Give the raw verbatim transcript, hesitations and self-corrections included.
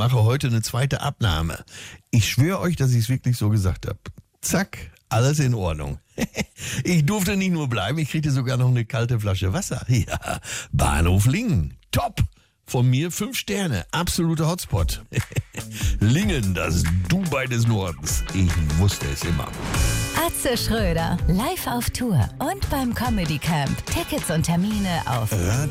mache heute eine zweite Abnahme. Ich schwöre euch, dass ich es wirklich so gesagt habe. Zack, alles in Ordnung. Ich durfte nicht nur bleiben, ich kriegte sogar noch eine kalte Flasche Wasser. Ja, Bahnhof Lingen, top. Von mir fünf Sterne, absoluter Hotspot. Lingen, das Dubai des Nordens. Ich wusste es immer. Atze Schröder, live auf Tour und beim Comedy Camp. Tickets und Termine auf Radio